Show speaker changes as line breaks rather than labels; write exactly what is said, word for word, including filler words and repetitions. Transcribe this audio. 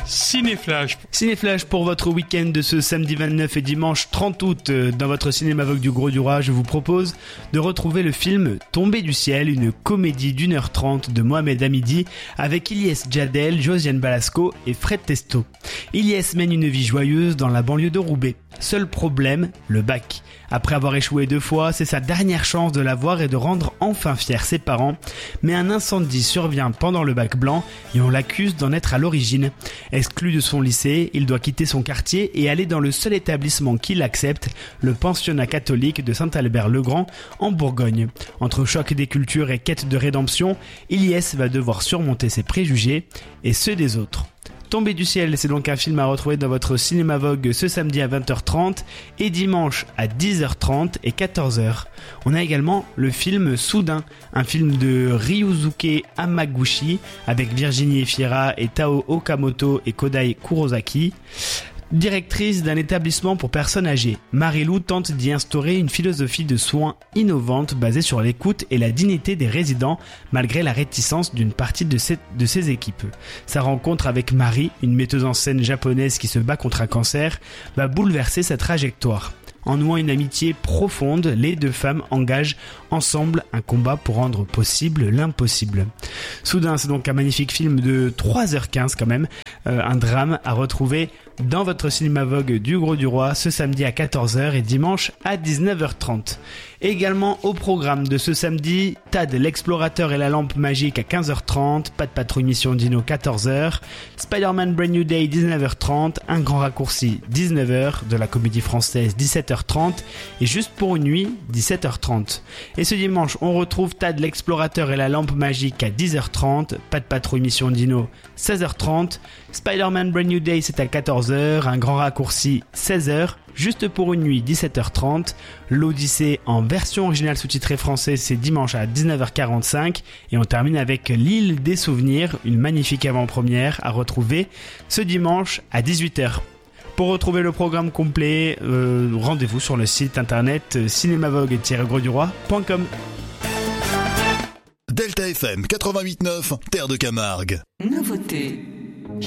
Cinéflash.
Cinéflash pour votre week-end de ce samedi vingt-neuf et dimanche trente août. Dans votre cinéma Vogue du Gros du Roi, je vous propose de retrouver le film Tombé du ciel, une comédie d'une heure trente de Mohamed Hamidi avec Ilyes Djadel, Josiane Balasco et Fred Testo. Ilyes mène une vie joyeuse dans la banlieue de Roubaix. Seul problème, le bac. Après avoir échoué deux fois, c'est sa dernière chance de l'avoir et de rendre enfin fiers ses parents. Mais un incendie survient pendant le bac blanc et on l'accuse d'en être à l'origine. Exclu de son lycée, il doit quitter son quartier et aller dans le seul établissement qu'il accepte, le pensionnat catholique de Saint-Albert-le-Grand en Bourgogne. Entre choc des cultures et quête de rédemption, Ilyes va devoir surmonter ses préjugés et ceux des autres. Tombé du ciel, c'est donc un film à retrouver dans votre cinéma Vogue ce samedi à vingt heures trente et dimanche à dix heures trente et quatorze heures. On a également le film Soudain, un film de Ryusuke Hamaguchi avec Virginie Efira et Tao Okamoto et Kodai Kurosaki. Directrice d'un établissement pour personnes âgées, Marie-Lou tente d'y instaurer une philosophie de soins innovante basée sur l'écoute et la dignité des résidents, malgré la réticence d'une partie de ses, de ses équipes. Sa rencontre avec Marie, une metteuse en scène japonaise qui se bat contre un cancer, va bouleverser sa trajectoire. En nouant une amitié profonde, les deux femmes engagent ensemble un combat pour rendre possible l'impossible. Soudain, c'est donc un magnifique film de trois heures quinze quand même, euh, un drame à retrouver dans votre cinéma Vogue du Gros du Roi ce samedi à quatorze heures et dimanche à dix-neuf heures trente. Également au programme de ce samedi, Tad l'explorateur et la lampe magique à quinze heures trente, Pas de patrouille mission Dino quatorze heures, Spider-Man Brand New Day dix-neuf heures trente, Un grand raccourci dix-neuf heures, de la comédie française dix-sept heures trente et Juste pour une nuit dix-sept heures trente. Et ce dimanche, on retrouve Tad l'explorateur et la lampe magique à dix heures trente, Pas de patrouille mission Dino seize heures trente, Spider-Man Brand New Day c'est à quatorze heures, Un grand raccourci seize heures, Juste pour une nuit dix-sept heures trente, l'Odyssée en version originale sous-titrée française c'est dimanche à dix-neuf heures quarante-cinq et on termine avec L'île des souvenirs, une magnifique avant-première à retrouver ce dimanche à dix-huit heures. Pour retrouver le programme complet, euh, rendez-vous sur le site internet cinémavogue tiret gros du roi point com.
Delta F M quatre-vingt-huit neuf, Terre de Camargue.
Nouveauté.